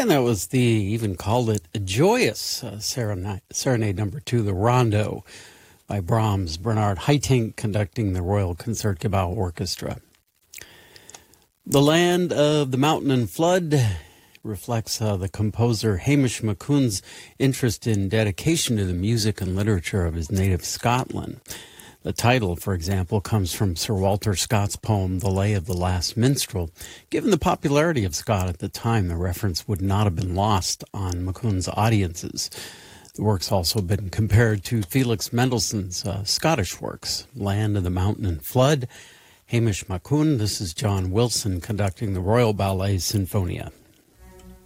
And that was even called it a joyous serenade number 2, the Rondo by Brahms, Bernard Haitink conducting the Royal Concertgebouw Orchestra. The Land of the Mountain and Flood reflects the composer Hamish McCoon's interest in dedication to the music and literature of his native Scotland. The title, for example, comes from Sir Walter Scott's poem, The Lay of the Last Minstrel. Given the popularity of Scott at the time, the reference would not have been lost on McCoon's audiences. The work's also been compared to Felix Mendelssohn's Scottish works, Land of the Mountain and Flood. Hamish McCoon, this is John Wilson conducting the Royal Ballet Sinfonia.